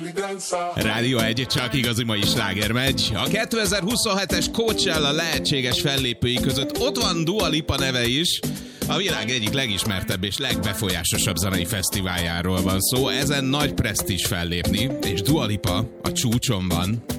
Rádió 1, csak igazi mai sláger megy. A 2027-es Coachella lehetséges fellépői között ott van Dua Lipa neve is. A világ egyik legismertebb és legbefolyásosabb zenei fesztiváljáról van szó. Ezen nagy presztízs fellépni, és Dua Lipa a csúcson van.